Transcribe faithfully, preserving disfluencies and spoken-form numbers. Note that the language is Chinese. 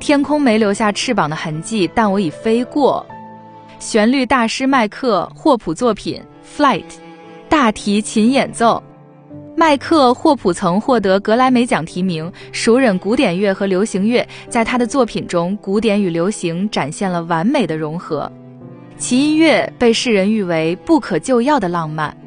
天空没留下翅膀的痕迹，但我已飞过。旋律大师麦克霍普作品 Flight， 大提琴演奏。麦克霍普曾获得格莱美奖提名，熟稔古典乐和流行乐，在他的作品中，古典与流行展现了完美的融合。其音乐被世人誉为不可救药的浪漫，